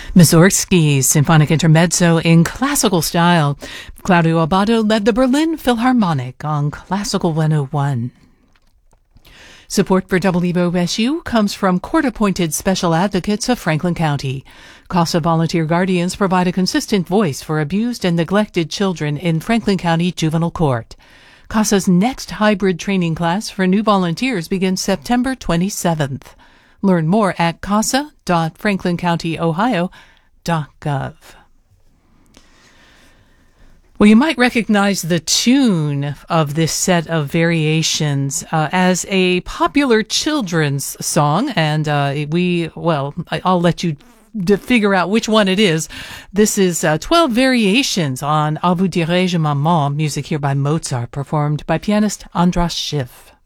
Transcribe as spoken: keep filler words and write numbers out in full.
Mussorgsky's Symphonic Intermezzo in classical style. Claudio Abbado led the Berlin Philharmonic on Classical one oh one. Support for W O S U comes from court-appointed special advocates of Franklin County. CASA volunteer guardians provide a consistent voice for abused and neglected children in Franklin County Juvenile Court. CASA's next hybrid training class for new volunteers begins September twenty-seventh. Learn more at casa dot franklin county ohio dot gov. Well, you might recognize the tune of this set of variations uh, as a popular children's song, and uh, we, well, I'll let you d- figure out which one it is. This is uh, twelve Variations on À vous dirai-je maman, music here by Mozart, performed by pianist Andras Schiff.